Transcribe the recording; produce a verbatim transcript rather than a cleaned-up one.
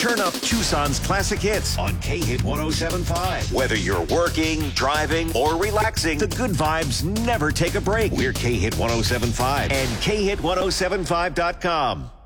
Turn up Tucson's classic hits on K-Hit one oh seven point five. Whether you're working, driving, or relaxing, the good vibes never take a break. We're K-Hit one oh seven point five and K Hit ten seventy-five dot com.